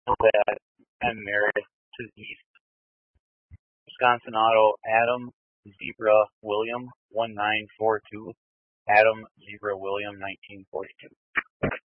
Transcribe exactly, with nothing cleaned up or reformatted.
that M. Meredith to the east. Wisconsin Auto Adam Zebra William one nine four two. Adam Zebra William nineteen forty-two.